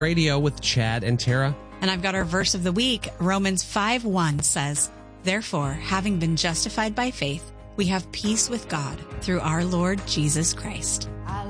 Radio with Chad and Tara. And I've got our verse of the week. Romans 5:1 says, "Therefore, having been justified by faith, we have peace with God through our Lord Jesus Christ."